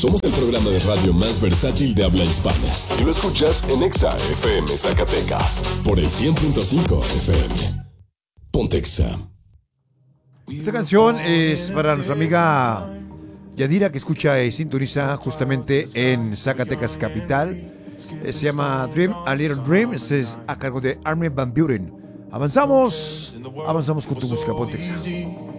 Somos el programa de radio más versátil de habla hispana. Y lo escuchas en Exa FM Zacatecas por el 100.5 FM. Ponte Exa. Esta canción es para nuestra amiga Yadira, que escucha y sintoniza justamente en Zacatecas capital. Se llama Dream, A Little Dream. Este es a cargo de Armin van Buuren. Avanzamos con tu música, Ponte Exa.